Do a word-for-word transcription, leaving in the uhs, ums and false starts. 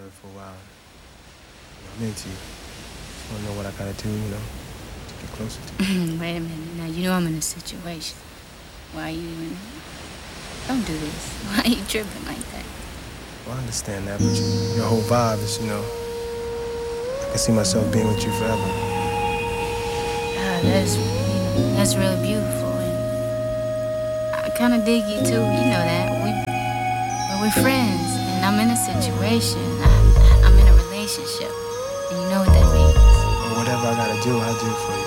her for a while. I'm into you. Just wanna know what I gotta do, you know, to get closer to you. Wait a minute. Now, you know I'm in a situation. Why you even... Don't do this. Why are you tripping like that? Well, I understand that, but you, your whole vibe is, you know, I can see myself being with you forever. Uh, that's, you know, that's really beautiful. And I kind of dig you, too. You know that. We, but we're friends, and I'm in a situation. I, I'm in a relationship, and you know what that means. Or whatever I gotta do, I'll do for you.